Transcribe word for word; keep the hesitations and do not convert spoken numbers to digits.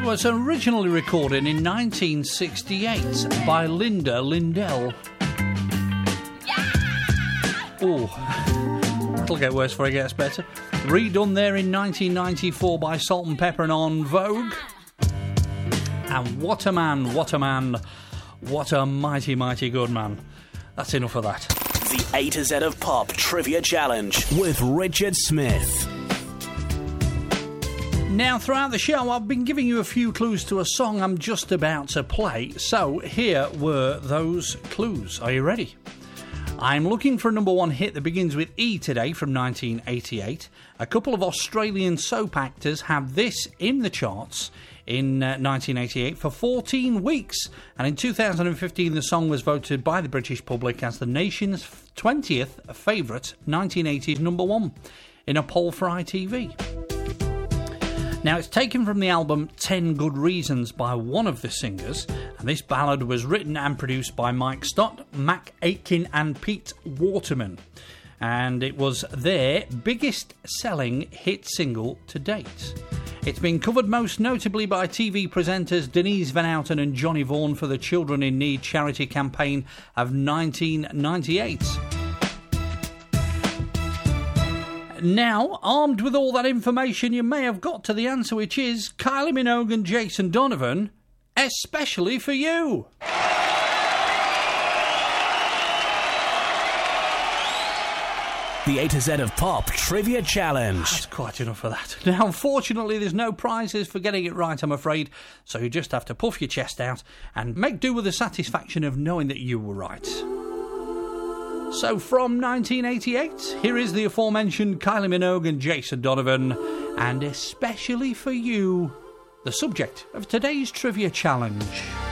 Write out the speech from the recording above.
was originally recorded in nineteen sixty-eight by Linda Lindell. Oh, it'll get worse before it gets better. Redone there in nineteen ninety-four by Salt and Pepper and En Vogue. And what a man, what a man, what a mighty, mighty good man. That's enough of that. The A to Z of Pop Trivia Challenge with Richard Smith. Now, throughout the show, I've been giving you a few clues to a song I'm just about to play. So, here were those clues. Are you ready? I'm looking for a number one hit that begins with E today from nineteen eighty-eight. A couple of Australian soap actors have this in the charts in uh, nineteen eighty-eight for fourteen weeks. And in two thousand fifteen, the song was voted by the British public as the nation's twentieth favourite nineteen eighties number one in a poll for I T V. Now, it's taken from the album ten Good Reasons by one of the singers, and this ballad was written and produced by Mike Stott, Mac Aitken and Pete Waterman. And it was their biggest selling hit single to date. It's been covered most notably by T V presenters Denise Van Outen and Johnny Vaughan for the Children in Need charity campaign of nineteen ninety-eight. Now, armed with all that information, you may have got to the answer, which is Kylie Minogue and Jason Donovan, especially for you. The A to Z of Pop Trivia Challenge. That's quite enough of that. Now, unfortunately, there's no prizes for getting it right, I'm afraid, so you just have to puff your chest out and make do with the satisfaction of knowing that you were right. So, from nineteen eighty-eight, here is the aforementioned Kylie Minogue and Jason Donovan, and especially for you, the subject of today's Trivia Challenge.